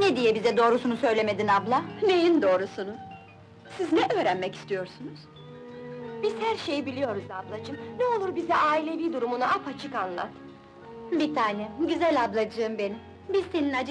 Ne diye bize doğrusunu söylemedin abla? Neyin doğrusunu? Siz ne öğrenmek istiyorsunuz? Biz her şeyi biliyoruz ablacığım. Ne olur bize ailevi durumunu apaçık anlat. Bir tanem, güzel ablacığım benim. Biz senin acı